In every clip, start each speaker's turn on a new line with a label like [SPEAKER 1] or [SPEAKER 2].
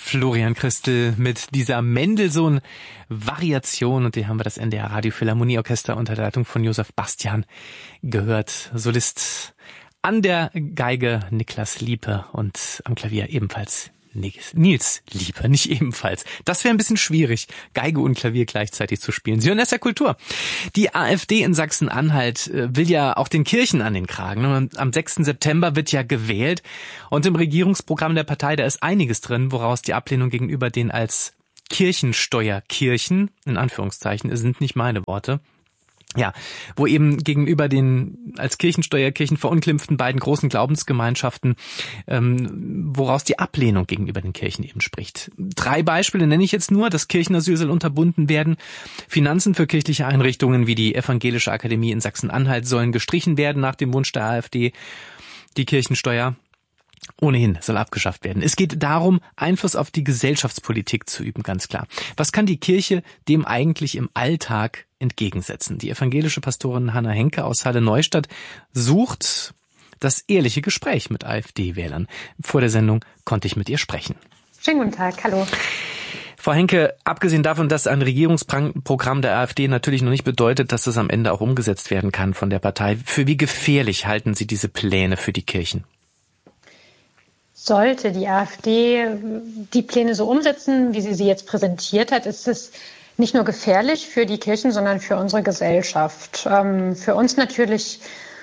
[SPEAKER 1] Florian Christel mit dieser Mendelssohn-Variation, und die haben wir das NDR Radio Philharmonieorchester unter der Leitung von Josef Bastian gehört. Solist an der Geige Niklas Liepe und am Klavier ebenfalls Nils Liepe, nicht ebenfalls. Das wäre ein bisschen schwierig, Geige und Klavier gleichzeitig zu spielen. Sie hören SR Kultur. Die AfD in Sachsen-Anhalt will ja auch den Kirchen an den Kragen. Und am 6. September wird ja gewählt. Und im Regierungsprogramm der Partei, da ist einiges drin, woraus die Ablehnung gegenüber den als Kirchensteuerkirchen, in Anführungszeichen, sind nicht meine Worte, ja, wo eben gegenüber den als Kirchensteuerkirchen verunglimpften beiden großen Glaubensgemeinschaften, woraus die Ablehnung gegenüber den Kirchen eben spricht. 3 Beispiele nenne ich jetzt nur. Das Kirchenasyl soll unterbunden werden. Finanzen für kirchliche Einrichtungen wie die Evangelische Akademie in Sachsen-Anhalt sollen gestrichen werden nach dem Wunsch der AfD. Die Kirchensteuer ohnehin soll abgeschafft werden. Es geht darum, Einfluss auf die Gesellschaftspolitik zu üben, ganz klar. Was kann die Kirche dem eigentlich im Alltag entgegensetzen? Die evangelische Pastorin Hanna Henke aus Halle-Neustadt sucht das ehrliche Gespräch mit AfD-Wählern. Vor der Sendung konnte ich mit ihr sprechen.
[SPEAKER 2] Schönen guten Tag, hallo.
[SPEAKER 1] Frau Henke, abgesehen davon, dass ein Regierungsprogramm der AfD natürlich noch nicht bedeutet, dass es am Ende auch umgesetzt werden kann von der Partei, für wie gefährlich halten Sie diese Pläne für die Kirchen?
[SPEAKER 2] Sollte die AfD die Pläne so umsetzen, wie sie jetzt präsentiert hat, ist es nicht nur gefährlich für die Kirchen, sondern für unsere Gesellschaft. Für uns natürlich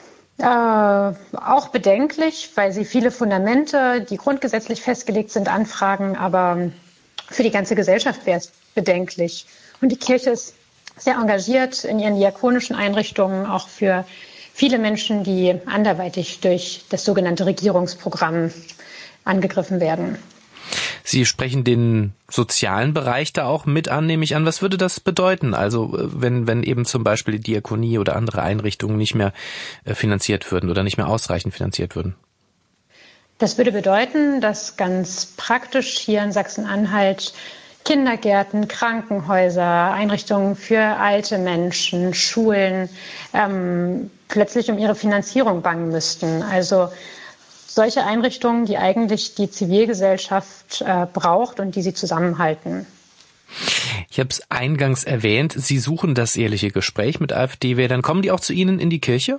[SPEAKER 2] auch bedenklich, weil sie viele Fundamente, die grundgesetzlich festgelegt sind, anfragen. Aber für die ganze Gesellschaft wäre es bedenklich. Und die Kirche ist sehr engagiert in ihren diakonischen Einrichtungen, auch für viele Menschen, die anderweitig durch das sogenannte Regierungsprogramm angegriffen werden.
[SPEAKER 1] Sie sprechen den sozialen Bereich da auch mit an, nehme ich an. Was würde das bedeuten? Also wenn eben zum Beispiel die Diakonie oder andere Einrichtungen nicht mehr finanziert würden oder nicht mehr ausreichend finanziert würden?
[SPEAKER 2] Das würde bedeuten, dass ganz praktisch hier in Sachsen-Anhalt Kindergärten, Krankenhäuser, Einrichtungen für alte Menschen, Schulen plötzlich um ihre Finanzierung bangen müssten. Also solche Einrichtungen, die eigentlich die Zivilgesellschaft braucht und die sie zusammenhalten.
[SPEAKER 1] Ich habe es eingangs erwähnt, Sie suchen das ehrliche Gespräch mit AfD-Wählern. Kommen die auch zu Ihnen in die Kirche?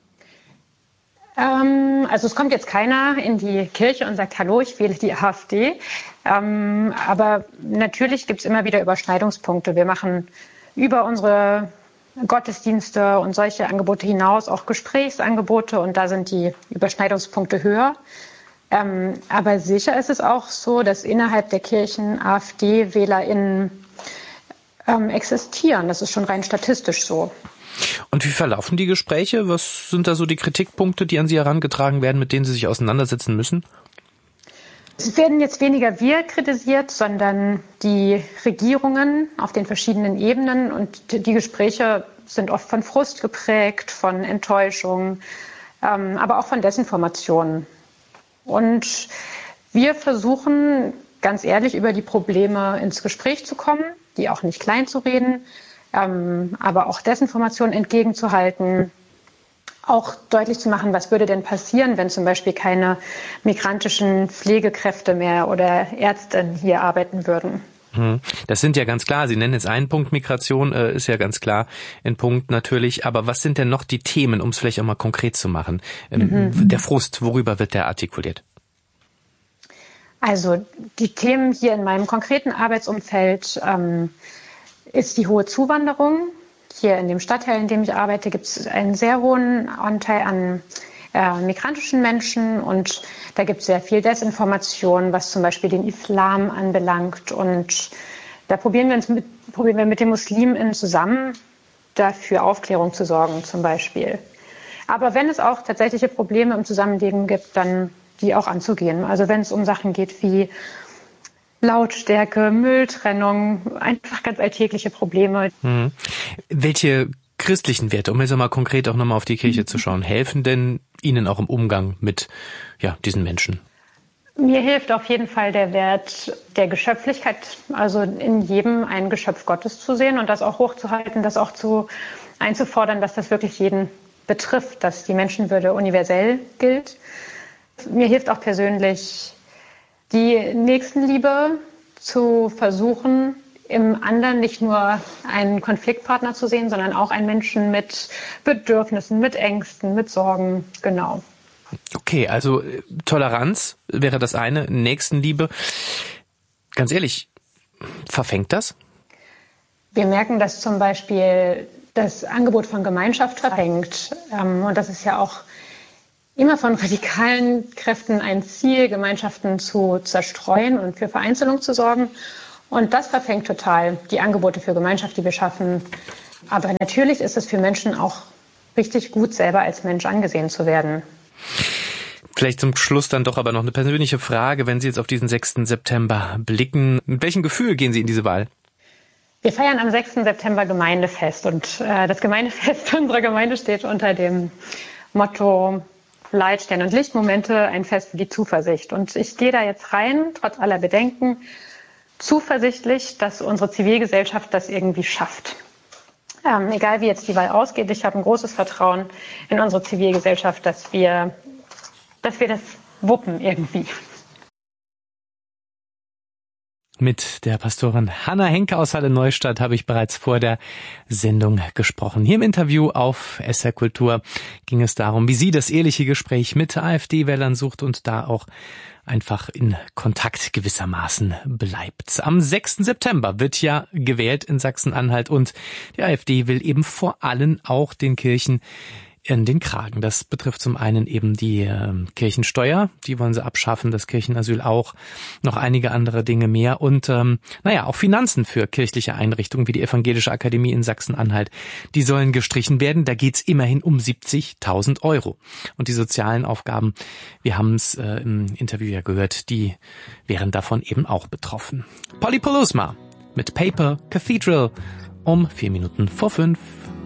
[SPEAKER 2] Also es kommt jetzt keiner in die Kirche und sagt, hallo, ich wähle die AfD. Aber natürlich gibt es immer wieder Überschneidungspunkte. Wir machen über unsere Gottesdienste und solche Angebote hinaus auch Gesprächsangebote, und da sind die Überschneidungspunkte höher. Aber sicher ist es auch so, dass innerhalb der Kirchen AfD-WählerInnen existieren. Das ist schon rein statistisch so.
[SPEAKER 1] Und wie verlaufen die Gespräche? Was sind da so die Kritikpunkte, die an Sie herangetragen werden, mit denen Sie sich auseinandersetzen müssen?
[SPEAKER 2] Es werden jetzt weniger wir kritisiert, sondern die Regierungen auf den verschiedenen Ebenen. Und die Gespräche sind oft von Frust geprägt, von Enttäuschung, aber auch von Desinformationen. Und wir versuchen ganz ehrlich über die Probleme ins Gespräch zu kommen, die auch nicht klein zu reden, aber auch Desinformationen entgegenzuhalten. Auch deutlich zu machen, was würde denn passieren, wenn zum Beispiel keine migrantischen Pflegekräfte mehr oder Ärzte hier arbeiten würden.
[SPEAKER 1] Das sind ja ganz klar, Sie nennen jetzt einen Punkt, Migration ist ja ganz klar ein Punkt natürlich, aber was sind denn noch die Themen, um es vielleicht auch mal konkret zu machen? Der Frust, worüber wird der artikuliert?
[SPEAKER 2] Also die Themen hier in meinem konkreten Arbeitsumfeld ist die hohe Zuwanderung. Hier in dem Stadtteil, in dem ich arbeite, gibt es einen sehr hohen Anteil an migrantischen Menschen, und da gibt es sehr viel Desinformation, was zum Beispiel den Islam anbelangt. Und da probieren wir mit den MuslimInnen zusammen dafür Aufklärung zu sorgen zum Beispiel. Aber wenn es auch tatsächliche Probleme im Zusammenleben gibt, dann die auch anzugehen. Also wenn es um Sachen geht wie Lautstärke, Mülltrennung, einfach ganz alltägliche Probleme.
[SPEAKER 1] Welche christlichen Werte, um jetzt mal konkret auch nochmal auf die Kirche zu schauen, helfen denn Ihnen auch im Umgang mit diesen Menschen?
[SPEAKER 2] Mir hilft auf jeden Fall der Wert der Geschöpflichkeit, also in jedem ein Geschöpf Gottes zu sehen und das auch hochzuhalten, das auch einzufordern, dass das wirklich jeden betrifft, dass die Menschenwürde universell gilt. Mir hilft auch persönlich die Nächstenliebe, zu versuchen, im anderen nicht nur einen Konfliktpartner zu sehen, sondern auch einen Menschen mit Bedürfnissen, mit Ängsten, mit Sorgen, genau.
[SPEAKER 1] Okay, also Toleranz wäre das eine, Nächstenliebe. Ganz ehrlich, verfängt das?
[SPEAKER 2] Wir merken, dass zum Beispiel das Angebot von Gemeinschaft verfängt. Und das ist ja auch immer von radikalen Kräften ein Ziel, Gemeinschaften zu zerstreuen und für Vereinzelung zu sorgen. Und das verfängt total, die Angebote für Gemeinschaft, die wir schaffen. Aber natürlich ist es für Menschen auch richtig gut, selber als Mensch angesehen zu werden.
[SPEAKER 1] Vielleicht zum Schluss dann doch aber noch eine persönliche Frage, wenn Sie jetzt auf diesen 6. September blicken. Mit welchem Gefühl gehen Sie in diese Wahl?
[SPEAKER 2] Wir feiern am 6. September Gemeindefest und das Gemeindefest unserer Gemeinde steht unter dem Motto Leitstern und Lichtmomente, ein Fest für die Zuversicht. Und ich gehe da jetzt rein, trotz aller Bedenken, zuversichtlich, dass unsere Zivilgesellschaft das irgendwie schafft. Egal wie jetzt die Wahl ausgeht, ich habe ein großes Vertrauen in unsere Zivilgesellschaft, dass wir das wuppen irgendwie.
[SPEAKER 1] Mit der Pastorin Hanna Henke aus Halle Neustadt habe ich bereits vor der Sendung gesprochen. Hier im Interview auf SR Kultur ging es darum, wie sie das ehrliche Gespräch mit AfD-Wählern sucht und da auch einfach in Kontakt gewissermaßen bleibt. Am 6. September wird ja gewählt in Sachsen-Anhalt und die AfD will eben vor allem auch den Kirchen in den Kragen. Das betrifft zum einen eben die Kirchensteuer, die wollen sie abschaffen, das Kirchenasyl auch, noch einige andere Dinge mehr und auch Finanzen für kirchliche Einrichtungen wie die Evangelische Akademie in Sachsen-Anhalt, die sollen gestrichen werden. Da geht's immerhin um 70.000 €. Und die sozialen Aufgaben, wir haben es im Interview ja gehört, die wären davon eben auch betroffen. Polly Polusma mit Paper Cathedral um 4 Minuten vor 5.